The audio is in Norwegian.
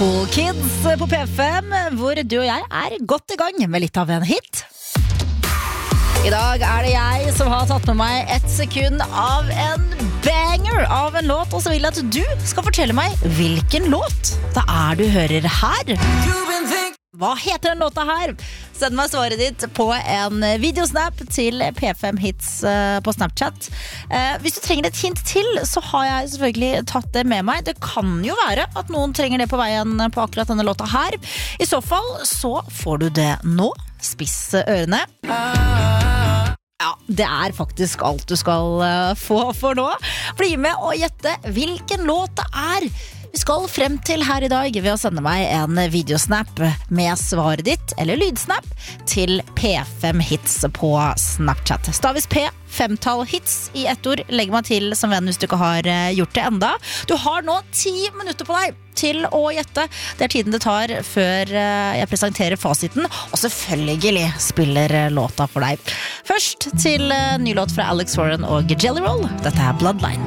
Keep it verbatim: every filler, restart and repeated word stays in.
Cool Kids på P fem, hvor du og jeg er godt i gang med litt av en hit. I dag er det jeg som har tatt med meg ett sekund av en banger av en låt, og så vil jeg at du skal fortelle meg hvilken låt det er du hører her. Hva heter den låta her? Send meg svaret ditt på en videosnap til P fem Hits på Snapchat. Hvis du trenger et hint til, så har jeg selvfølgelig tatt det med meg. Det kan jo være at noen trenger det på veien på akkurat denne låta her. I så fall så får du det nå. Spiss ørene. Ja, det er faktisk alt du skal få for nå. Bli med og gjette hvilken låt det er vi skal frem til her i dag ved å sende meg en videosnap med svaret ditt, eller lydsnap, til P fem Hits på Snapchat. Stavis P, femtall hits i ett ord. Legg meg til som venn hvis du ikke har gjort det enda. Du har nå ti minutter på deg til å gjette. Det er tiden det tar før jeg presenterer fasiten, og selvfølgelig spiller låta for deg. Først til ny låt fra Alex Warren og Jelly Roll. Dette er Bloodline.